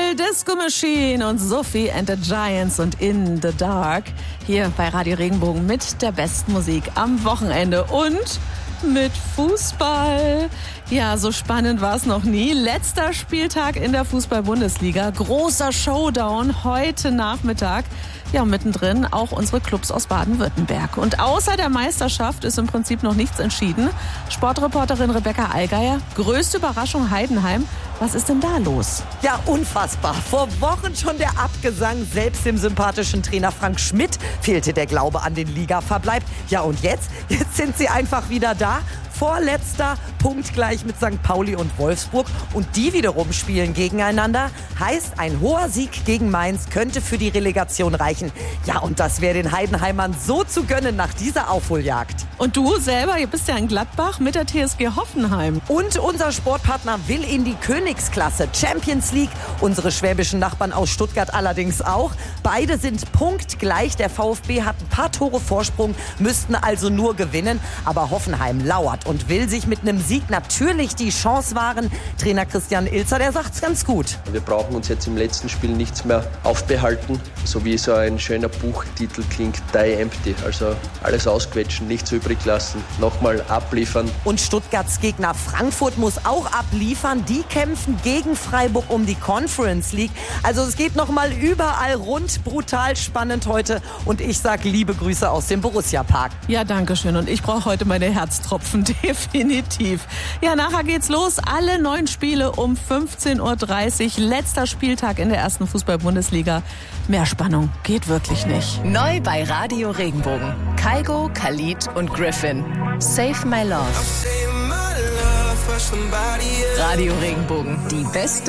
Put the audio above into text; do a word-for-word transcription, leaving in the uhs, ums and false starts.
Purple Disco Machine und Sophie and the Giants und In the Dark. Hier bei Radio Regenbogen mit der besten Musik am Wochenende und mit Fußball. Ja, so spannend war es noch nie. Letzter Spieltag in der Fußball-Bundesliga. Großer Showdown heute Nachmittag. Ja, mittendrin auch unsere Clubs aus Baden-Württemberg. Und außer der Meisterschaft ist im Prinzip noch nichts entschieden. Sportreporterin Rebecca Allgeier, größte Überraschung Heidenheim. Was ist denn da los? Ja, unfassbar. Vor Wochen schon der Abgesang. Selbst dem sympathischen Trainer Frank Schmidt fehlte der Glaube an den Ligaverbleib. Ja, und jetzt? Jetzt sind sie einfach wieder da. Vorletzter, punktgleich mit Sankt Pauli und Wolfsburg. Und die wiederum spielen gegeneinander. Heißt, ein hoher Sieg gegen Mainz könnte für die Relegation reichen. Ja, und das wäre den Heidenheimern so zu gönnen nach dieser Aufholjagd. Und du selber, ihr bist ja in Gladbach mit der T S G Hoffenheim. Und unser Sportpartner will in die Königsklasse Champions League. Unsere schwäbischen Nachbarn aus Stuttgart allerdings auch. Beide sind punktgleich. Der VfB hat ein paar Tore Vorsprung, müssten also nur gewinnen. Aber Hoffenheim lauert und will sich mit einem Sieg natürlich die Chance wahren. Trainer Christian Ilzer, der sagt's ganz gut. Wir brauchen uns jetzt im letzten Spiel nichts mehr aufbehalten, so wie so ein schöner Buchtitel klingt, Die Empty. Also alles ausquetschen, nichts übrig lassen, nochmal abliefern. Und Stuttgarts Gegner Frankfurt muss auch abliefern. Die kämpfen gegen Freiburg um die Conference League. Also es geht nochmal überall rund, brutal spannend heute. Und ich sag liebe Grüße aus dem Borussia Park. Ja, danke schön. Und ich brauche heute meine Herztropfen. Definitiv. Ja, nachher geht's los. Alle neun Spiele um fünfzehn Uhr dreißig. Letzter Spieltag in der ersten Fußball-Bundesliga. Mehr Spannung geht wirklich nicht. Neu bei Radio Regenbogen. Kygo, Khalid und Griffin. Save My Love. Radio Regenbogen. Die beste